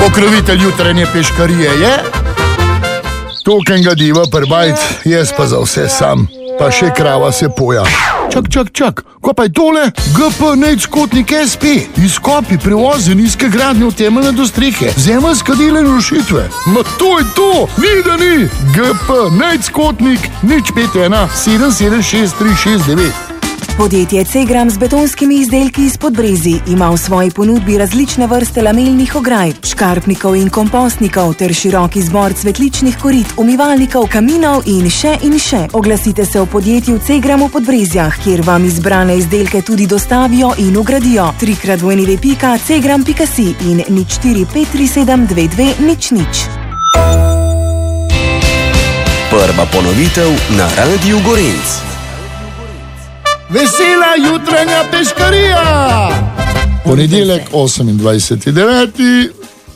Pokrovitelj jutranje peškarije je tokenga diva prbajt, jaz pa za vse sam, pa še krava se poja. Čak, ko pa je tole? GP Nejckotnik SP. Izkopi, prevozi, nizke gradnje v temeljne do strehe, zemeljska dela in rušitve. Ma to je to, ni da ni. GP Nejckotnik 051 776 369. Podjetje Cegram z betonskimi izdelki iz Podbrezij ima v svoji ponudbi različne vrste lamelnih ograj, škarpnikov in kompostnikov ter širok izbor cvetličnih korit, umivalnikov, kaminov in še. Oglasite se v podjetju Cegram v Podbrezjah, kjer vam izbrane izdelke tudi dostavijo in ugradijo. 3x2.cegram.si in 0453722000. Prva ponovitev na Radiu Gorenc. Vesela jutranja peškarija! Ponedeljek, 28.9.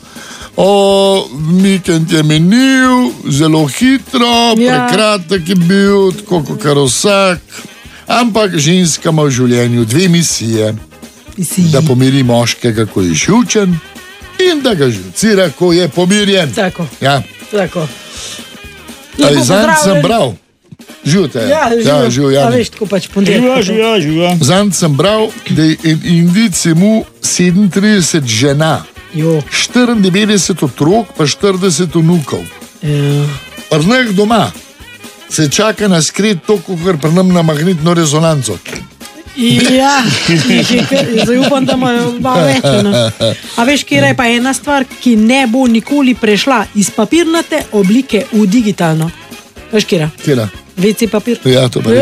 Vikend je minil, zelo hitro, prekratek je bil, tako kot vsak. Ampak ženska ima v življenju dve misije. Da pomiri moškega, ko je živčen, in da ga živcira, ko je pomirjen. Tako. Ja. Tako. Zanj sem bral. Živite. Živ. A veš, tako pač ponedeljek. Zanj sem bral, da je Indic imel 37 žena, 94 otrok, pa 40 vnukov. Prnek doma se čaka na skret to, kot pri nam na magnetno rezonanco. Ja, zdaj upam, da imajo malo več. A veš, kjer je pa ena stvar, ki ne bo nikoli prešla iz papirnate oblike v digitalno? Veš, kjera? Kjera? WC papir. Ja, to pa res.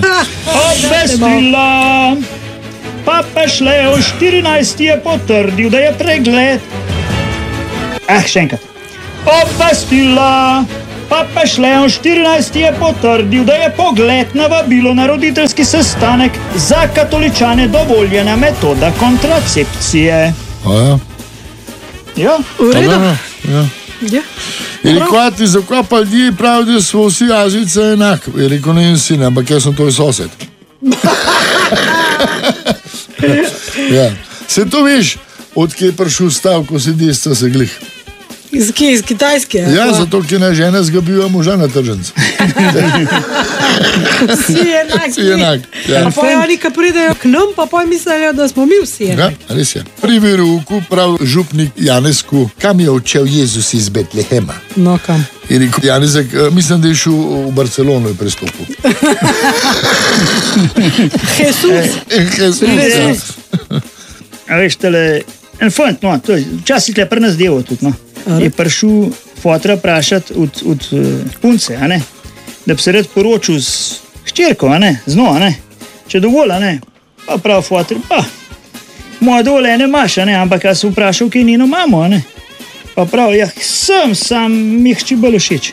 Obvestila, papež Leo 14 je potrdil, da je pregled. Še enkrat. Obvestila, papež Leo 14 je potrdil, da je pogled na vabilo na roditeljski sestanek za katoličane dovoljena metoda kontracepcije. Ja? V redu? Ja. Je rekel, ti zakaj pa ljudje pravijo, da so vsi Azijci enak? Je rekel, ne in sin, ampak jaz sem tvoj sosed. Se to veš, odkje je prišel stav, ko si desca se glih? Iz Kitajske? Ja, zato, ker na žene zgabijo moža na tržencu. Vsi enak. A pa oni, ki pridejo k nam, pa mislijo, da smo mi vsi enak. Ja, res je. Pri verouku prav župnik Janezku, kam je odšel Jezus iz Betlehema? No, kam? Je rekel Janezek, mislim, da je šel v Barcelono in prestopil. Jesus. A veš, tale, en fant, no, to je včasih le pri nas delo tudi, no. Je prišel fotra vprašati od punce, a ne, da bi se rad poročil z hčerko, a ne, z njo, a ne, če dovolj, a ne, pa prav fotra, pa, moja dovoljenje imaš, a ne, ampak jaz sem vprašal, kje njeno mamo, a ne, pa prav, ja, sam mi hči bolj všeč.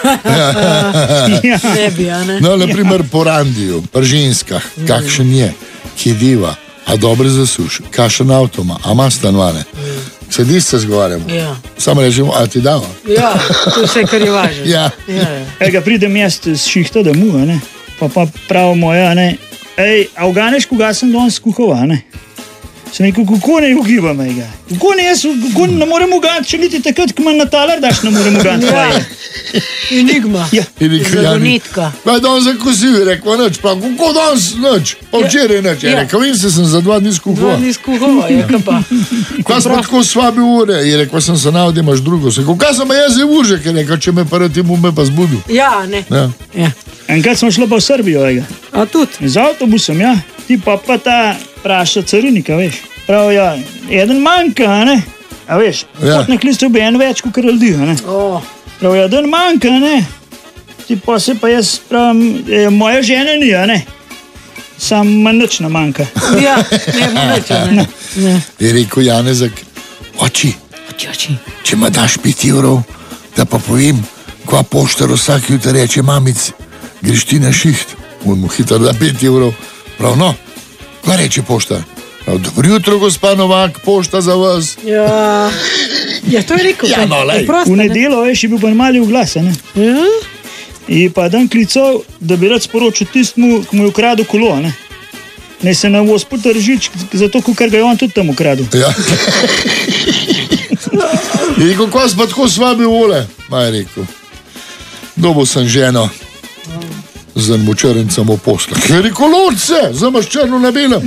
Ne bi, a ne. No, naprimer po Randiju, pri ženskah, kakšen je, ki diva, a dobre zasuš, kakšen avtoma, a ima stanovane. Sedi se zgovarjamo. Samo rečemo, a ti dava? Ja, to je vse, kar je važno. Ga pridem jaz z šihta domov, a ne, pa prav moja, a ne, a uganeš, koga sem danes skuhal, a ne. Sem rekel, kako ne ugibam, kako ne morem ugati, če niti takrat, ko me na taler daš, ne morem ugati. Enigma. Zagonitka. Pa danes zakosil, je rekel, nič, pa kako danes nič, pa včeraj nič, je rekel, in se sem za 2 dni skuhal. 2 dni skuhal, je pa. Kaj smo tako svabi ure, je rekel, sem se navil, da imaš drugo. Se rekel, kaj sem jaz je uržek, je rekel, če me prvi tim me pa zbudil. Ja, ne. Enkrat smo šli pa v Srbijo, A tudi? Z avtobusom, ja. Ti pa ta praša carinika, veš. Prav, ja, eden manjka, a ne. A veš, potnik listov bi en več, kot ljudi, a ne. Prav, eden manjka, a ne. Ti pa se pa jaz pravim, moja žena ni, a ne. Sam nič ne manjka. Ja, ne nič, a ne. Je rekel Janezek, oči, če ma daš 5 evrov, da pa povem, ko poštar vsak jutr reče mamic, greš ti na šiht, on mu hitro da 5 evrov. Prav, no, ko reče poštar? Prav, dobro jutro, gospa Novak, pošta za vas. Ja, to je rekel. Ja, no, lej. V nedelo, veš, je bil pa mali vglas, a ne. In pa dan klical, da bi rad sporočil tistmu, ki mu je ukradel kolo, a ne. Ne se na voz potržič, zato, ker ga je on tudi tam ukradel. Ja. Je rekel, ko si pa tako svabi vole. Ma je rekel, dobo sem ženo. Zdaj mu črn samo posla. Je rekel, ločce, zdaj imaš črno na belem.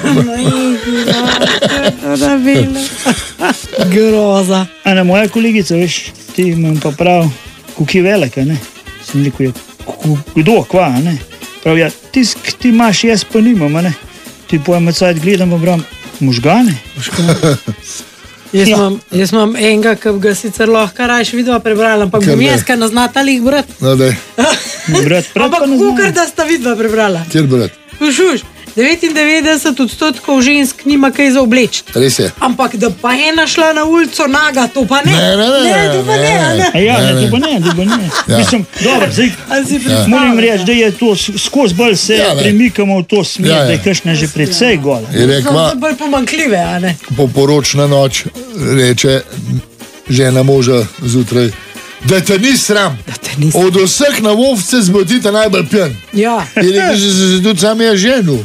Groza. Ana, moja kolegica, veš, ti imam pa prav, kuki velika, ne? Sem rekel, kdo, kva, ne? Prav, ja, ti imaš, jaz pa nimam, ne? Ti pojem med sajt gledam, pa bram, možgane? Jaz imam enega, ki ga sicer lahko rajš vidva prebrala, ampak bom jaz, kaj naznata lih brat. No, daj. Ampak kukar, da sta vidva prebrala. Kjer brat? Šuš, 99% žensk nima kaj za obleči. Res je. Ampak da pa ena šla na ulico naga, to pa ne. To pa ne. Ja, to pa ne. Ja. Mislim, dobro, zdaj moram reči, da je to skozi bolj se premikamo v to smer, da je kakšna že precej gola. Je rekla, So bolj pomanjkljive, a ne? poporočna noč, reče žena moža zjutraj, da te ni sram. Od vseh na ovce zbudite najbolj pijan. Ja. In rekel, že se tudi sam je ženil.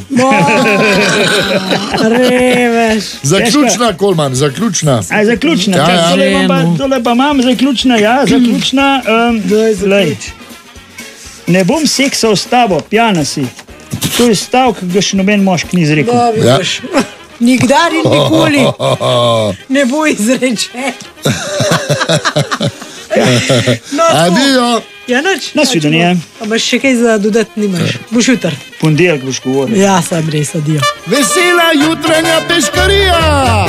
Reveš. Zaključna, Kolman, zaključna. Aj, zaključna, Ja, ja. tole pa imam zaključna, ja, zaključna. Glej, ne bom seksal s tabo, pijana si. To je stavek, ki ga še noben moški ni izrekel. Ja. Nikdar in nikoli ne bo izrečen. No, Adijo. ja, nič. Nasvidenje. A imaš še kaj za dodati, nimaš? Boš jutr. Ponedeljek boš govoril. Ja, sam res, adijo. Vesela jutranja peškarija.